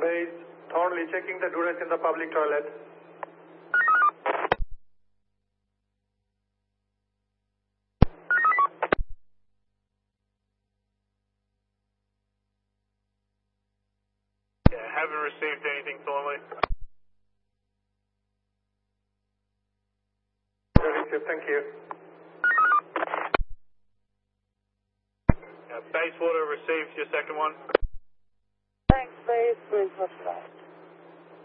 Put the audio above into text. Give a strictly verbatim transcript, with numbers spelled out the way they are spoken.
Base, Thornley checking the duress in the public toilet. Yeah, haven't received anything, Thornley. Received, thank you. Yeah, Bayswater received your second one. Thanks, Base. Base, what's that?